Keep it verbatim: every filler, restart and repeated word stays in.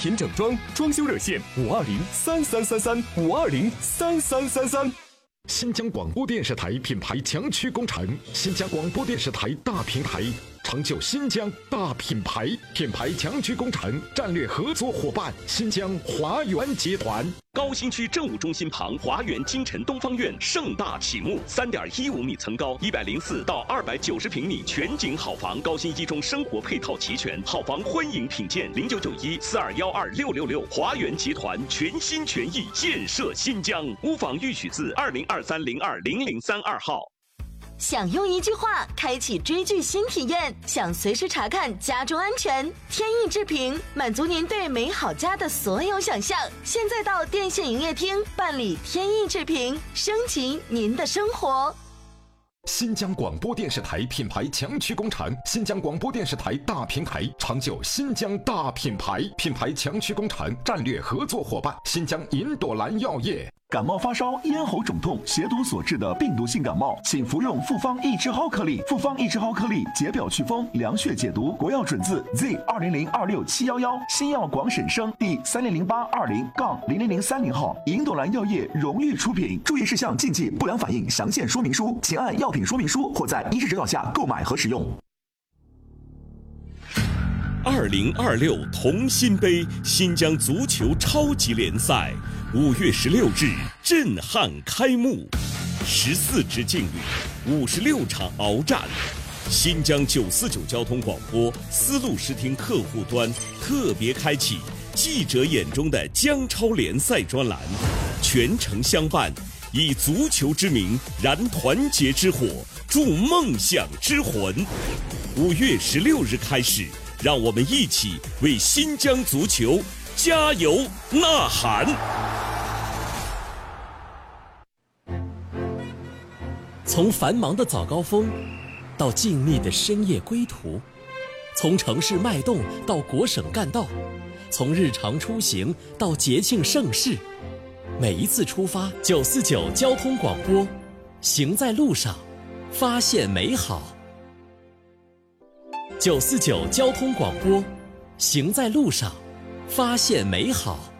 品整装装修热线五二零三三三三五二零三三三三。 新疆广播电视台品牌强驱工程，新疆广播电视台大平台，成就新疆大品牌。品牌强驱工程战略合作伙伴：新疆华源集团。 高新区政务中心旁华源金城东方院盛大启幕，三点一五米层高，一百零四到二百九十平米全景好房，高新一中生活配套齐全，好房欢迎品鉴。零九九一四二幺二六六六，华源集团全心全意建设新疆。屋房预许字二零二三零二零零三二号。 想用一句话开启追剧新体验，想随时查看家中安全，天意之屏满足您对美好家的所有想象。现在到电信营业厅办理天意之屏，升级您的生活。 新疆广播电视台品牌强驱工程，新疆广播电视台大平台，成就新疆大品牌。品牌强驱工程战略合作伙伴：新疆银朵兰药业。 感冒发烧、咽喉肿痛、血毒所致的病毒性感冒，请服用复方益智蒿颗粒。复方益智蒿颗粒解表祛风、凉血解毒，国药准字 Z 二零零二六七幺幺，新药广审生第三零零八二零杠零零零三零号，银朵兰药业荣誉出品。注意事项、禁忌、不良反应详见说明书，请按药品说明书或在医师指导下购买和使用。 二零二六同心杯新疆足球超级联赛五月十六日震撼开幕，十四支劲旅，五十六场鏖战。新疆九四九交通广播丝路视听客户端特别开启记者眼中的疆超联赛专栏，全程相伴，以足球之名燃团结之火，铸梦想之魂。五月十六日开始，让我们一起为新疆足球加油呐喊！ 从繁忙的早高峰到静谧的深夜归途，从城市脉动到国省干道，从日常出行到节庆盛事，每一次出发，九四九交通广播，行在路上，发现美好。九四九交通广播，行在路上，发现美好。